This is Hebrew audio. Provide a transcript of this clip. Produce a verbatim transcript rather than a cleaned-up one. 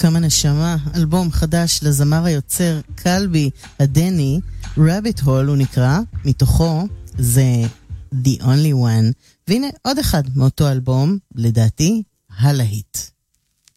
כמה נשמה, אלבום חדש לזמר היוצר קלבי הדני, Rabbit Hole הוא נקרא, מתוכו זה The Only One, והנה עוד אחד מאותו אלבום, לדעתי, הלהיט.